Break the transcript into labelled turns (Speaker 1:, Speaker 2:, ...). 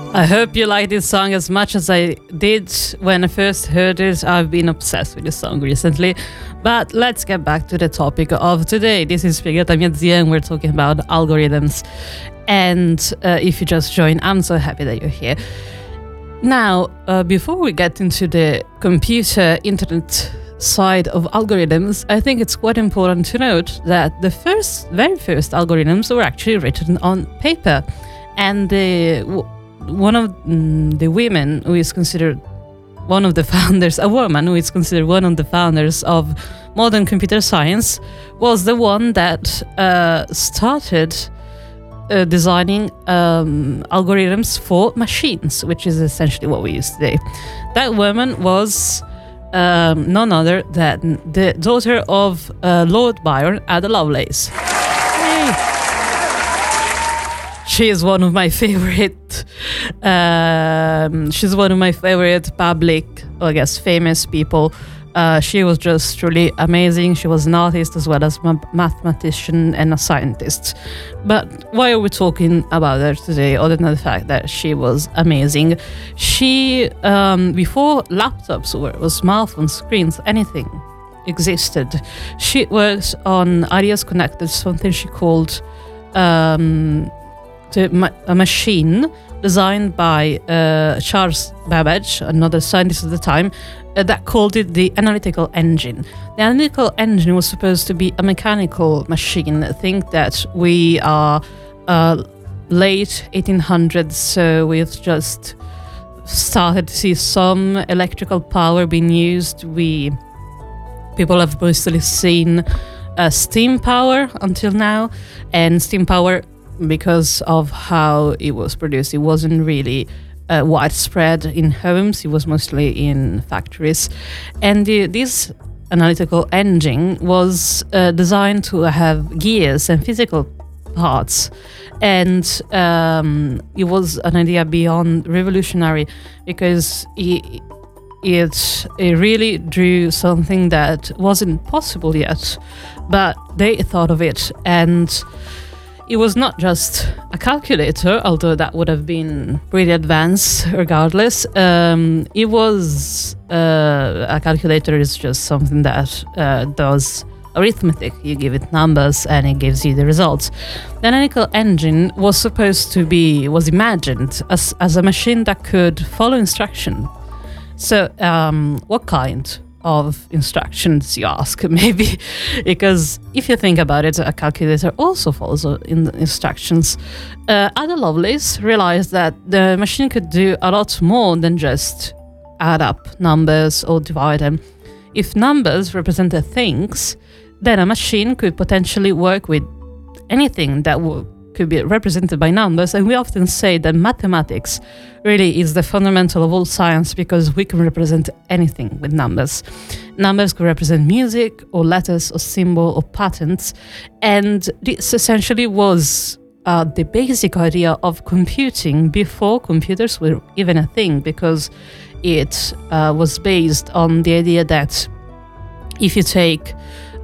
Speaker 1: I hope you like this song as much as I did when I first heard it. I've been obsessed with this song recently. But let's get back to the topic of today. This is Spiegata Mia Zia and we're talking about algorithms. And if you just joined, I'm so happy that you're here. Now, before we get into the computer internet side of algorithms, I think it's quite important to note that the very first algorithms were actually written on paper. And one of the women who is considered one of the founders, a woman who is considered one of the founders of modern computer science, was the one that started designing algorithms for machines, which is essentially what we use today. That woman was none other than the daughter of Lord Byron, Ada Lovelace. Hey. She is one of my favorite. She's one of my favorite public, I guess, famous people. She was just truly amazing. She was an artist as well as a mathematician and a scientist. But why are we talking about her today, other than the fact that she was amazing? She, before laptops or smartphone screens, anything existed, she worked on ideas connected, something she called a machine designed by Charles Babbage, another scientist at the time, that called it the analytical engine. The analytical engine was supposed to be a mechanical machine. I think that we are late 1800s, so we've just started to see some electrical power being used. People have mostly seen steam power until now, and steam power, because of how it was produced, it wasn't really widespread in homes. It was mostly in factories. And this analytical engine was designed to have gears and physical parts. And it was an idea beyond revolutionary, because it really drew something that wasn't possible yet, but they thought of it. And it was not just a calculator, although that would have been pretty advanced regardless. It was a calculator is just something that does arithmetic. You give it numbers and it gives you the results. The analytical engine was imagined as a machine that could follow instruction. So what kind of instructions, you ask? Maybe because if you think about it, a calculator also follows in instructions. Ada Lovelace realized that the machine could do a lot more than just add up numbers or divide them. If numbers represented things, then a machine could potentially work with anything that could be represented by numbers. And we often say that mathematics really is the fundamental of all science, because we can represent anything with numbers. Numbers could represent music or letters or symbol or patterns. And this essentially was the basic idea of computing before computers were even a thing, because it was based on the idea that if you take